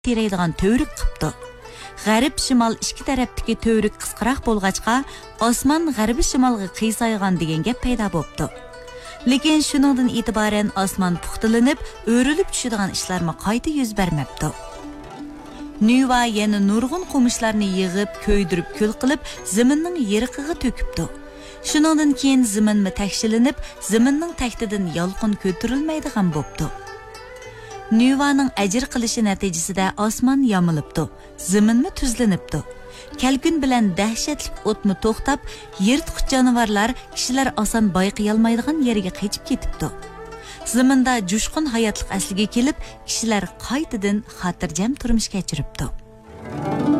teraydigan tövrük qıptı. G'arb shimol ikki tarafdagi tövrük qisqaroq bo'lg'achqa, osmon g'arbi shimolga qiyshaygan degan gap paydo bo'ldi. Lekin shuningdan e'tiboran osmon puxtalanib, o'rilib tushadigan ishlarma qayta yuz bermabdi. Nüva yana nurg'un qumishlarni yig'ib, ko'ydirib, kul qilib, zaminning yeriqiga to'kibdi. Shuningdan keyin zaminmi takshilinib, zaminning tagtidan yolqin ko'tarilmaydigan bo'pti. Nüvaning ajr qilishi natijasida osmon yomilibdi, zaminmi tuzlanibdi. Kelkun bilan dahshatli o'tmi to'xtab, yirtqich jonivorlar kishilar oson bayqayolmaydigan yerga qochib ketibdi. Zaminda jushqun hayotlik asliga kelib, kishilar qaytadan xotirjam turmush kechiribdi.